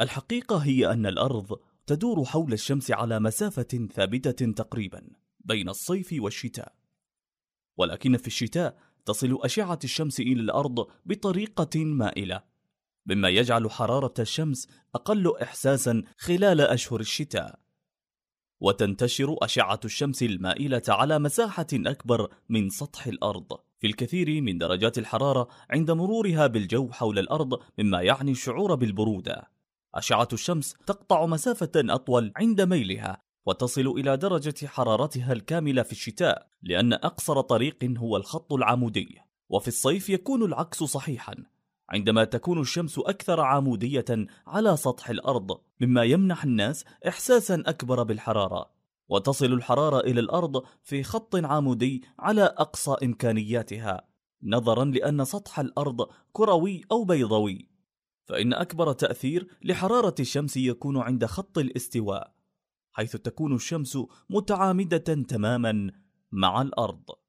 الحقيقة هي أن الأرض تدور حول الشمس على مسافة ثابتة تقريبا بين الصيف والشتاء، ولكن في الشتاء تصل أشعة الشمس إلى الأرض بطريقة مائلة، مما يجعل حرارة الشمس أقل إحساسا خلال أشهر الشتاء، وتنتشر أشعة الشمس المائلة على مساحة أكبر من سطح الأرض في الكثير من درجات الحرارة عند مرورها بالجو حول الأرض، مما يعني الشعور بالبرودة. أشعة الشمس تقطع مسافة أطول عند ميلها وتصل إلى درجة حرارتها الكاملة في الشتاء، لأن أقصر طريق هو الخط العمودي، وفي الصيف يكون العكس صحيحا عندما تكون الشمس أكثر عمودية على سطح الأرض، مما يمنح الناس إحساسا أكبر بالحرارة، وتصل الحرارة إلى الأرض في خط عمودي على أقصى إمكانياتها، نظرا لأن سطح الأرض كروي أو بيضاوي، فإن أكبر تأثير لحرارة الشمس يكون عند خط الاستواء، حيث تكون الشمس متعامدة تماما مع الأرض.